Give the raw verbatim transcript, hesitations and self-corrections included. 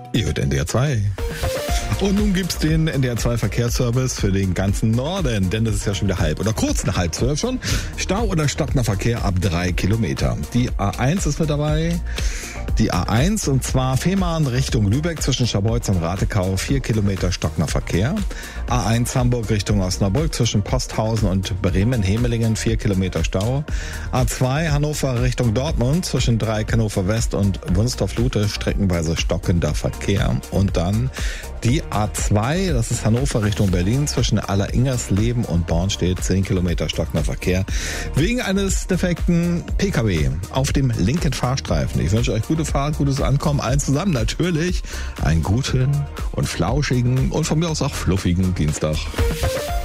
Ihr hört N D R zwei. Und nun gibt's den N D R zwei Verkehrsservice für den ganzen Norden, denn das ist ja schon wieder halb oder kurz nach halb zwölf schon. Stau oder stockender Verkehr ab drei Kilometer. Die A eins ist mit dabei. Die A eins, und zwar Fehmarn Richtung Lübeck zwischen Scharbeutz und Ratekau, vier Kilometer stockender Verkehr. A eins Hamburg Richtung Osnabrück zwischen Posthausen und Bremen-Hemelingen, vier Kilometer Stau. A zwei Hannover Richtung Dortmund zwischen Dreieck Hannover West und Wunstorf-Lute streckenweise stockender Verkehr. Und dann die A zwei, das ist Hannover Richtung Berlin zwischen Alleringersleben und Bornstedt, zehn Kilometer stockender Verkehr. Wegen eines defekten P K W auf dem linken Fahrstreifen. Ich wünsche euch gute Fahrt, gutes Ankommen, allen zusammen natürlich einen guten und flauschigen und von mir aus auch fluffigen Dienstag.